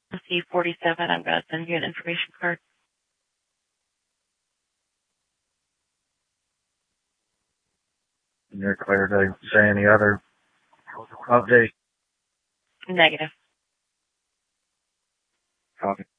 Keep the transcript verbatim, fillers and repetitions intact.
C forty-seven, I'm going to send you an information card. And you're clear to say any other update? Negative. Copy.